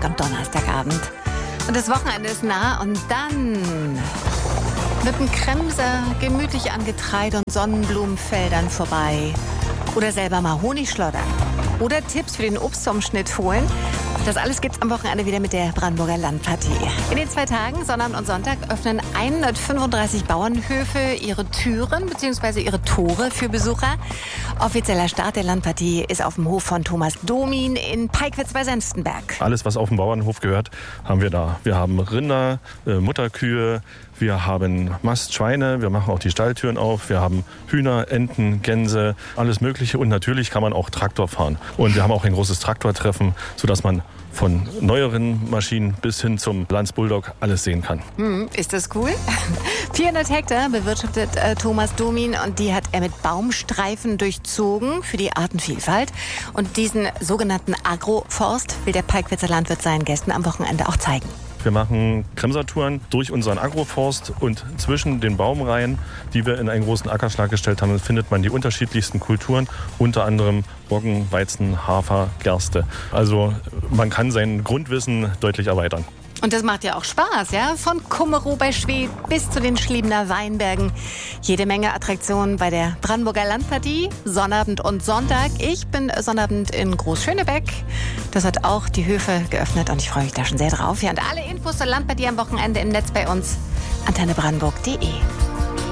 am Donnerstagabend. Und das Wochenende ist nah und dann mit dem Kremser gemütlich an Getreide- und Sonnenblumenfeldern vorbei. Oder selber mal Honig schlottern. Oder Tipps für den Obstumschnitt holen. Das alles gibt's am Wochenende wieder mit der Brandenburger Landpartie. In den 2 Tagen, Sonnabend und Sonntag, öffnen 135 Bauernhöfe ihre Türen bzw. ihre Tore für Besucher. Offizieller Start der Landpartie ist auf dem Hof von Thomas Domin in Peigwitz bei Senftenberg. Alles, was auf dem Bauernhof gehört, haben wir da. Wir haben Rinder, Mutterkühe, wir haben Mastschweine, wir machen auch die Stalltüren auf, wir haben Hühner, Enten, Gänse, alles Mögliche. Und natürlich kann man auch Traktor fahren. Und wir haben auch ein großes Traktortreffen, sodass man von neueren Maschinen bis hin zum Lanz Bulldog alles sehen kann. Ist das cool? 400 Hektar bewirtschaftet Thomas Domin und die hat er mit Baumstreifen durchzogen für die Artenvielfalt. Und diesen sogenannten Agroforst will der Peigwitzer Landwirt seinen Gästen am Wochenende auch zeigen. Wir machen Kremsertouren durch unseren Agroforst und zwischen den Baumreihen, die wir in einen großen Ackerschlag gestellt haben, findet man die unterschiedlichsten Kulturen, unter anderem Roggen, Weizen, Hafer, Gerste. Also man kann sein Grundwissen deutlich erweitern. Und das macht ja auch Spaß, ja? Von Kummerow bei Schwedt bis zu den Schliebener Weinbergen. Jede Menge Attraktionen bei der Brandenburger Landpartie, Sonnabend und Sonntag. Ich bin Sonnabend in Großschönebeck. Das hat auch die Höfe geöffnet und ich freue mich da schon sehr drauf. Ja, und alle Infos zur Landpartie am Wochenende im Netz bei uns, antennebrandenburg.de.